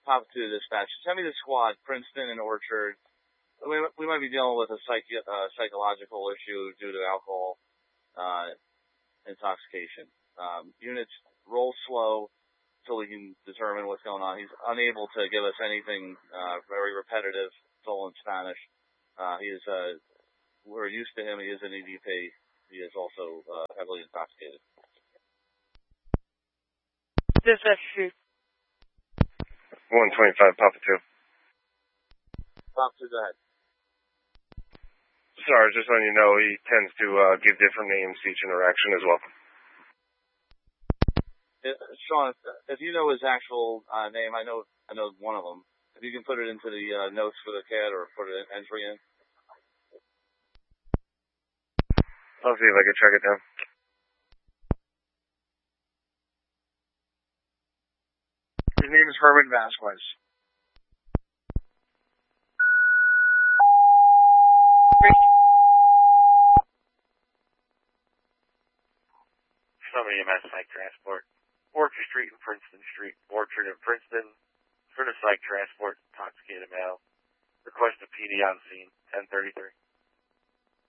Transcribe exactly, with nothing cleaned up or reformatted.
Papa two dispatch. Send me the squad, Princeton and Orchard. We, we might be dealing with a psych, uh, psychological issue due to alcohol uh, intoxication. Um, units roll slow so we can determine what's going on. He's unable to give us anything uh, very repetitive. It's all in Spanish. Uh, he is, uh, we're used to him. He is an E D P. He is also uh, heavily intoxicated. Dispatch two. one twenty-five, Papa two. Papa two, go ahead. Sorry, just letting you know, he tends to uh, give different names to each interaction as well. It, Sean, if you know his actual uh, name, I know I know one of them. If you can put it into the uh, notes for the C A D or put an entry in. I'll see if I can track it down. His name is Herman Vasquez. Somebody E M S Psych Transport. Orchard Street and Princeton Street. Orchard and Princeton. For the Psych Transport, intoxicated male. Request a P D on scene, ten thirty-three.